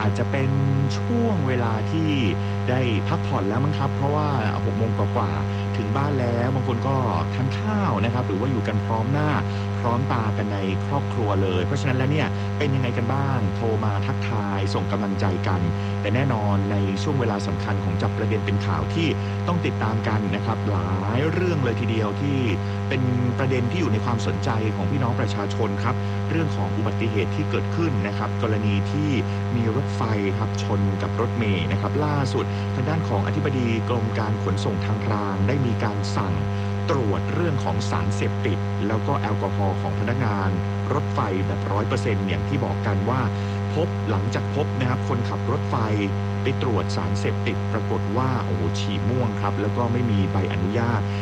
อาจจะเป็นช่วงเวลาที่ได้พักผ่อนแล้วมั้งครับเพราะว่า6โมงกว่าๆถึงบ้านแล้วบางคนก็ทานข้าวนะครับหรือว่าอยู่กันพร้อมหน้าพร้อมตากันในครอบครัวเลยเพราะฉะนั้นแล้วเนี่ยเป็นยังไงกันบ้างโทรมาทักทายส่งกำลังใจกันแต่แน่นอนในช่วงเวลาสำคัญของจับประเด็นเป็นข่าวที่ต้องติดตามกันนะครับหลายเรื่องเลยทีเดียวที่เป็นประเด็นที่อยู่ในความสนใจของพี่น้องประชาชนครับเรื่องของอุบัติเหตุที่เกิดขึ้นนะครับกรณีที่มีรถไฟครับชนกับรถเมล์นะครับล่าสุดทางด้านของอธิบดีกรมการขนส่งทางรางได้มีการสั่งตรวจเรื่องของสารเสพติดแล้วก็แอลกอฮอล์ของพนักงานรถไฟแบบ100%อย่างที่บอกกันว่าหลังจากพบนะครับคนขับรถไฟไปตรวจสารเสพติดปรากฏว่าโอ้โหฉี่ม่วงครับแล้วก็ไม่มีใบอนุญาต